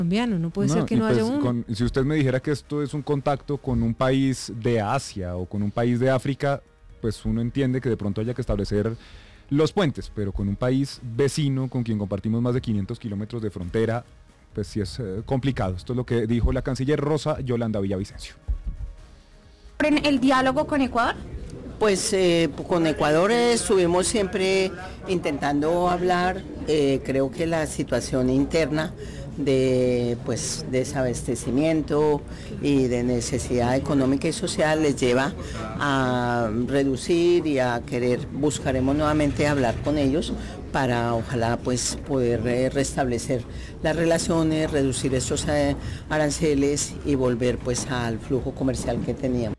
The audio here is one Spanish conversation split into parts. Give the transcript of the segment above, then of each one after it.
colombiano, no puede ser que no haya uno. Si usted me dijera que esto es un contacto con un país de Asia o con un país de África, pues uno entiende que de pronto haya que establecer los puentes, pero con un país vecino con quien compartimos más de 500 kilómetros de frontera, pues sí es complicado. Esto es lo que dijo la canciller Rosa Yolanda Villavicencio. ¿En el diálogo con Ecuador? Pues con Ecuador estuvimos siempre intentando hablar. Creo que la situación interna de desabastecimiento y de necesidad económica y social les lleva a reducir y a querer, buscaremos nuevamente hablar con ellos para ojalá pues poder restablecer las relaciones, reducir estos aranceles y volver pues al flujo comercial que teníamos.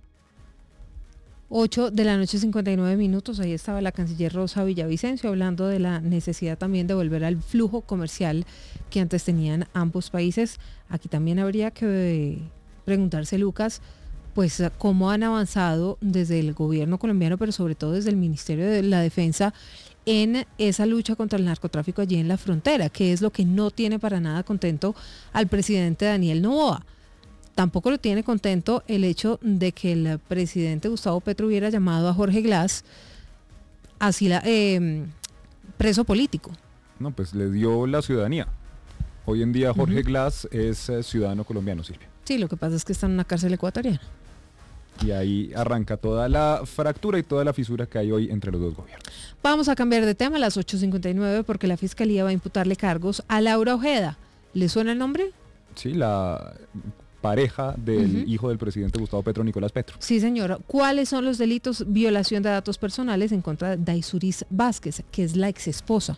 8:59 p.m, ahí estaba la canciller Rosa Villavicencio hablando de la necesidad también de volver al flujo comercial que antes tenían ambos países. Aquí también habría que preguntarse, Lucas, pues cómo han avanzado desde el gobierno colombiano, pero sobre todo desde el Ministerio de la Defensa, en esa lucha contra el narcotráfico allí en la frontera, que es lo que no tiene para nada contento al presidente Daniel Noboa. Tampoco lo tiene contento el hecho de que el presidente Gustavo Petro hubiera llamado a Jorge Glass preso político. No, pues le dio la ciudadanía. Hoy en día Jorge Glass es ciudadano colombiano, Silvia. Sí, lo que pasa es que está en una cárcel ecuatoriana. Y ahí arranca toda la fractura y toda la fisura que hay hoy entre los dos gobiernos. Vamos a cambiar de tema a las 8:59 porque la Fiscalía va a imputarle cargos a Laura Ojeda. ¿Le suena el nombre? Sí, la pareja del hijo del presidente Gustavo Petro, Nicolás Petro. Sí, señora. ¿Cuáles son los delitos? Violación de datos personales en contra de Daisuris Vázquez, que es la exesposa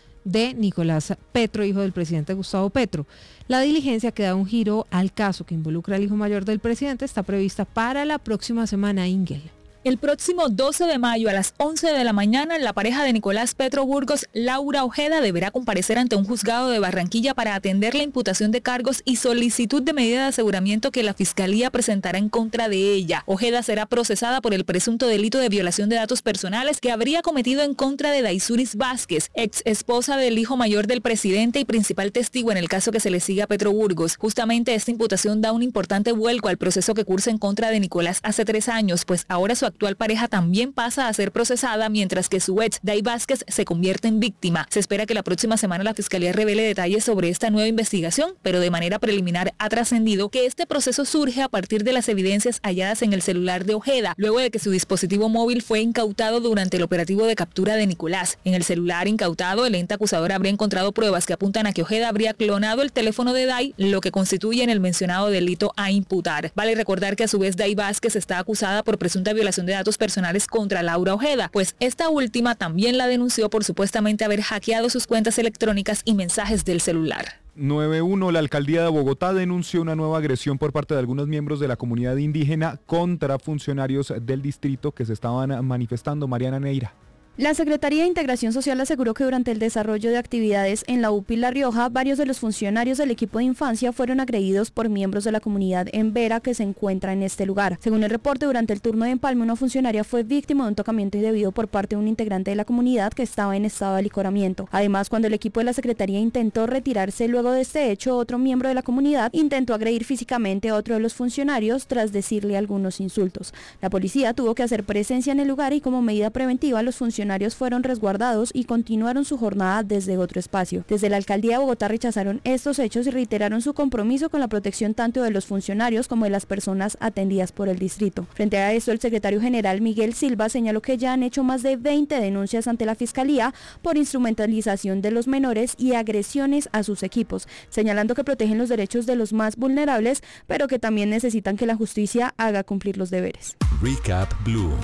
de Nicolás Petro, hijo del presidente Gustavo Petro. La diligencia que da un giro al caso que involucra al hijo mayor del presidente está prevista para la próxima semana, Ingel. El próximo 12 de mayo a las 11 de la mañana, la pareja de Nicolás Petro Burgos, Laura Ojeda, deberá comparecer ante un juzgado de Barranquilla para atender la imputación de cargos y solicitud de medida de aseguramiento que la Fiscalía presentará en contra de ella. Ojeda será procesada por el presunto delito de violación de datos personales que habría cometido en contra de Daisuris Vázquez, ex esposa del hijo mayor del presidente y principal testigo en el caso que se le sigue a Petro Burgos. Justamente esta imputación da un importante vuelco al proceso que cursa en contra de Nicolás hace 3 años, pues ahora su actual pareja también pasa a ser procesada, mientras que su ex, Day Vázquez, se convierte en víctima. Se espera que la próxima semana la Fiscalía revele detalles sobre esta nueva investigación, pero de manera preliminar ha trascendido que este proceso surge a partir de las evidencias halladas en el celular de Ojeda, luego de que su dispositivo móvil fue incautado durante el operativo de captura de Nicolás. En el celular incautado, el ente acusador habría encontrado pruebas que apuntan a que Ojeda habría clonado el teléfono de Day, lo que constituye en el mencionado delito a imputar. Vale recordar que a su vez Day Vázquez está acusada por presunta violación de datos personales contra Laura Ojeda, pues esta última también la denunció por supuestamente haber hackeado sus cuentas electrónicas y mensajes del celular. 9-1, la alcaldía de Bogotá denunció una nueva agresión por parte de algunos miembros de la comunidad indígena contra funcionarios del distrito que se estaban manifestando. Mariana Neira. La Secretaría de Integración Social aseguró que durante el desarrollo de actividades en la UPI La Rioja, varios de los funcionarios del equipo de infancia fueron agredidos por miembros de la comunidad en Vera que se encuentra en este lugar. Según el reporte, durante el turno de empalme, una funcionaria fue víctima de un tocamiento indebido por parte de un integrante de la comunidad que estaba en estado de alicoramiento. Además, cuando el equipo de la Secretaría intentó retirarse luego de este hecho, otro miembro de la comunidad intentó agredir físicamente a otro de los funcionarios tras decirle algunos insultos. La policía tuvo que hacer presencia en el lugar y como medida preventiva los funcionarios fueron resguardados y continuaron su jornada desde otro espacio. Desde la alcaldía de Bogotá rechazaron estos hechos y reiteraron su compromiso con la protección tanto de los funcionarios como de las personas atendidas por el distrito. Frente a esto, el secretario general Miguel Silva señaló que ya han hecho más de 20 denuncias ante la Fiscalía por instrumentalización de los menores y agresiones a sus equipos, señalando que protegen los derechos de los más vulnerables, pero que también necesitan que la justicia haga cumplir los deberes. Recap Blue.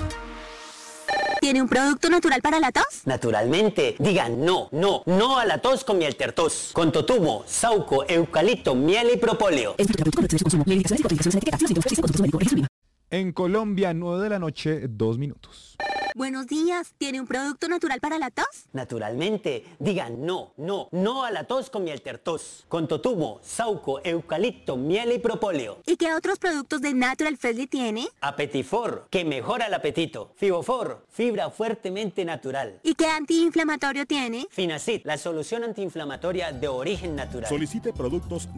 ¿Tiene un producto natural para la tos? Naturalmente. Digan no a la tos con miel tertos. Con totumo, sauco, eucalipto, miel y propóleo. En Colombia, 9 de la noche, 2 minutos. Buenos días, ¿tiene un producto natural para la tos? Naturalmente, digan no a la tos con miel tertos. Con totumo, sauco, eucalipto, miel y propóleo. ¿Y qué otros productos de Natural Freshly tiene? Apetifor, que mejora el apetito. Fibofor, fibra fuertemente natural. ¿Y qué antiinflamatorio tiene? Finacid, la solución antiinflamatoria de origen natural. Solicite productos